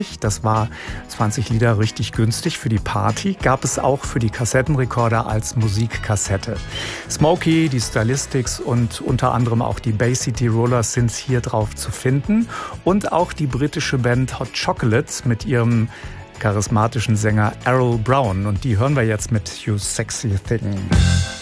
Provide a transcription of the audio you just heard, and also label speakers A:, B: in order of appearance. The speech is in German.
A: Das war 20 Lieder richtig günstig für die Party. Gab es auch für die Kassettenrekorder als Musikkassette. Smokey, die Stylistics und unter anderem auch die Bay City Rollers sind hier drauf zu finden. Und auch die britische Band Hot Chocolate mit ihrem charismatischen Sänger Errol Brown. Und die hören wir jetzt mit You Sexy Thing.